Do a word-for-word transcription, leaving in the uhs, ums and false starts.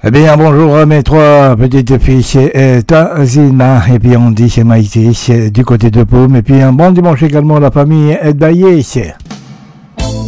Eh bien, bonjour à mes trois petites filles, et Tazina, et puis on dit c'est Maïté, du côté de Paume, et puis un bon dimanche également à la famille Edbaye.